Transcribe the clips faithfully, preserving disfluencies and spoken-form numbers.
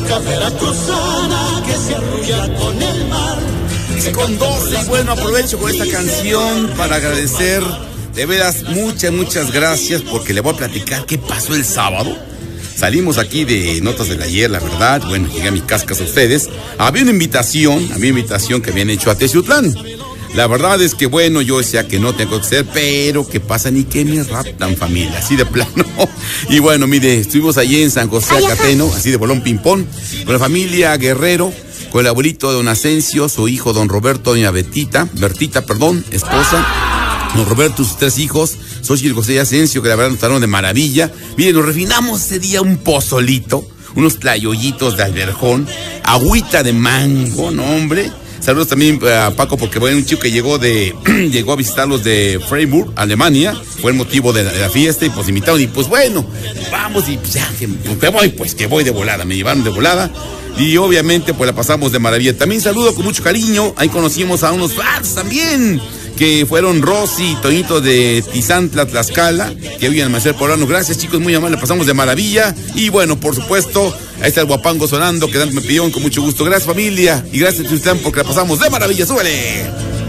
loca veracruzana que se arrulla con el mar. Con doce, y bueno, aprovecho con esta canción para agradecer de veras muchas, muchas gracias, porque le voy a platicar qué pasó el sábado. Salimos aquí de Notas del Ayer, la verdad, bueno, llegué a mis cascas a ustedes. Había una invitación, había una invitación que habían hecho a Teciutlán. La verdad es que, bueno, yo decía que no tengo que ser, pero ¿qué pasa? Ni que me raptan, familia, así de plano. Y bueno, mire, estuvimos allí en San José Acateno, así de bolón ping-pong, con la familia Guerrero, con el abuelito de don Asensio, su hijo don Roberto, doña Betita, Bertita, perdón, esposa, don Roberto, sus tres hijos, Xochitl, José y Asensio, que la verdad nos trataron de maravilla. Miren, nos refinamos ese día un pozolito, unos tlayoyitos de alberjón, agüita de mango, no hombre. Saludos también a Paco, porque bueno, un chico que llegó de llegó a visitarlos de Freiburg, Alemania, fue el motivo de la, de la fiesta, y pues invitaron, y pues bueno, vamos, y pues ya, que, que voy, pues que voy de volada, me llevaron de volada, y obviamente pues la pasamos de maravilla. También saludo con mucho cariño, ahí conocimos a unos fans también, que fueron Rosy y Toñito de Tizantla, Tlaxcala, que hoy en Amanecer Poblano. Gracias, chicos, muy amables, pasamos de maravilla. Y bueno, por supuesto, ahí está el guapango sonando, que Dante me pidió con mucho gusto. Gracias, familia, y gracias a ustedes porque la pasamos de maravilla. ¡Súbele!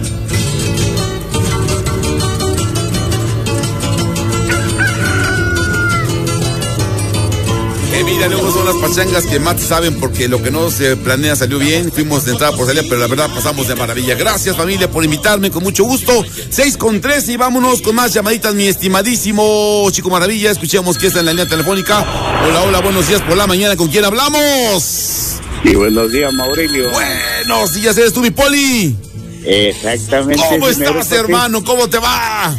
Eh, mira, luego son las pachangas que más saben, porque lo que no se planea salió bien. Fuimos de entrada por salida, pero la verdad pasamos de maravilla. Gracias, familia, por invitarme, con mucho gusto. seis con tres, y vámonos con más llamaditas, mi estimadísimo Chico Maravilla. Escuchemos que está en la línea telefónica. Hola, hola, buenos días por la mañana. ¿Con quién hablamos? Sí, buenos días, Mauricio. Buenos días, ¿eres tú, mi Poli? Exactamente. ¿Cómo estás, hermano? ¿Cómo te va?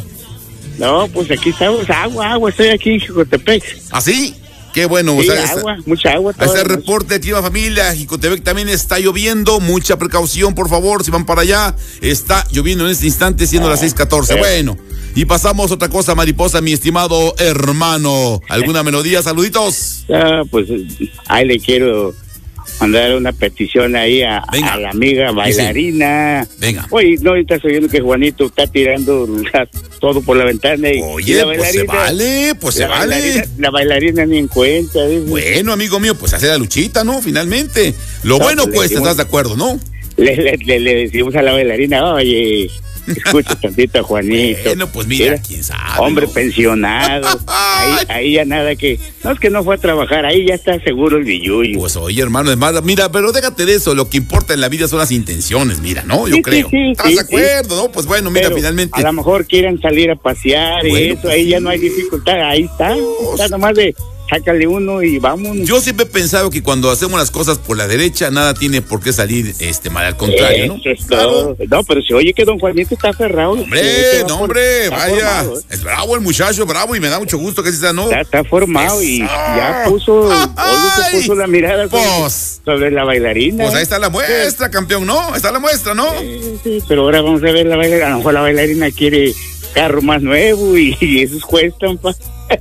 No, pues aquí estamos, agua, agua, estoy aquí en Jicotepec. ¿Ah, sí? Qué bueno. Sí, o sea, agua, esta, mucha agua. A este reporte aquí, va, familia. Jicotepec también está lloviendo. Mucha precaución, por favor, si van para allá. Está lloviendo en este instante, siendo ah, las seis catorce. Eh. Bueno, y pasamos a otra cosa, mariposa, mi estimado hermano. ¿Alguna melodía? Saluditos. Ah, pues ahí le quiero mandar una petición ahí a, a la amiga bailarina. Sí. Venga. Oye, no, estás oyendo que Juanito está tirando la, todo por la ventana. Y, Oye, y la pues se vale, pues se vale. La bailarina ni en cuenta. Dice. Bueno, amigo mío, pues hace la luchita, ¿no? Finalmente. Lo no, bueno pues cuesta, decimos, ¿estás de acuerdo, no? Le, le, le, le decimos a la bailarina, oye, escucha tantito a Juanito. Bueno, pues mira, Era quién sabe. Hombre ¿no? pensionado. ahí, ahí ya nada que. No es que no fue a trabajar, ahí ya está seguro el billuyo. Pues oye, hermano, es más, mira, pero déjate de eso. Lo que importa en la vida son las intenciones, mira, ¿no? Yo sí, creo. Sí, sí, ¿Estás sí, de acuerdo, sí. no? Pues bueno, mira, pero finalmente. A lo mejor quieren salir a pasear bueno, y eso, pues ahí sí. Ya no hay dificultad. Ahí está. Oh, está nomás de. Sácale uno y vámonos. Yo siempre he pensado que cuando hacemos las cosas por la derecha, nada tiene por qué salir este mal, al contrario, ¿no? Es claro. No, pero se oye que don Juanito está aferrado. Hombre, no, hombre, por, vaya. Formado, ¿eh? Es bravo el muchacho, bravo, y me da mucho gusto que así sea, ¿no? Está, está formado. Eso. Y ya puso, hoy se puso la mirada pues, sobre, sobre la bailarina. Pues ahí está la muestra, sí. Campeón, ¿no? Ahí está la muestra, ¿no? Sí, sí, pero ahora vamos a ver la bailarina. A lo mejor la bailarina quiere carro más nuevo y, y esos cuestan, pa.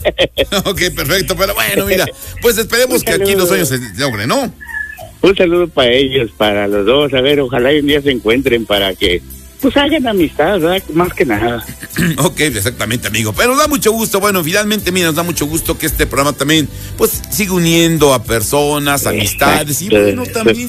Ok, perfecto, pero bueno, mira, pues esperemos que aquí los sueños se logren, ¿no? Un saludo para ellos, para los dos, a ver, ojalá un día se encuentren para que, pues hagan amistad, ¿verdad? Más que nada. Ok, exactamente, amigo, pero nos da mucho gusto, bueno, finalmente, mira, nos da mucho gusto que este programa también, pues, siga uniendo a personas, amistades, y bueno, también